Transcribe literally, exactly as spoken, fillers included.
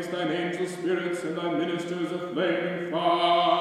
thine angel spirits and thy ministers of flame and fire.